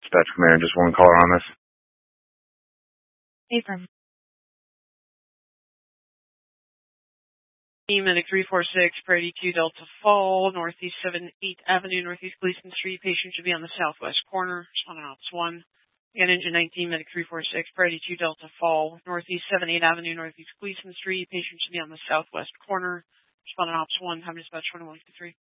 Dispatch Command, just one caller on this. Affirm. Medic 346, Brady 2 Delta Fall, Northeast 7th Avenue, Northeast Gleason Street. Patient should be on the southwest corner. Responding ops 1. Again, engine 19, Medic 346, Brady 2 Delta Fall, Northeast 7th Avenue, Northeast Gleason Street. Patient should be on the southwest corner. Responding ops 1. Have dispatch 2153.